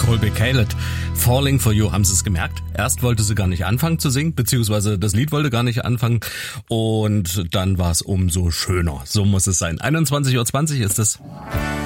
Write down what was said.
Colby Caleb, Falling for You. Haben Sie es gemerkt? Erst wollte sie gar nicht anfangen zu singen, beziehungsweise das Lied wollte gar nicht anfangen und dann war es umso schöner. So muss es sein. 21:20 Uhr ist es.